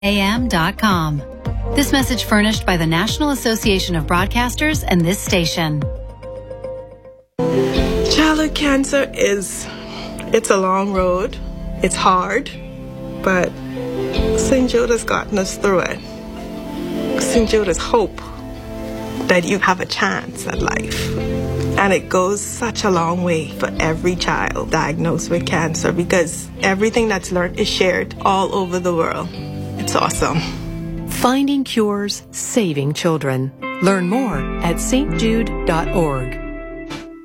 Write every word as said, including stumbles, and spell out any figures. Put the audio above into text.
A M dot com. This message furnished by the National Association of Broadcasters and this station. Childhood cancer is, it's a long road. It's hard, but Saint Jude has gotten us through it. Saint Jude is hope that you have a chance at life. And it goes such a long way for every child diagnosed with cancer because everything that's learned is shared all over the world. It's awesome. Finding cures, saving children. Learn more at S T Jude dot org.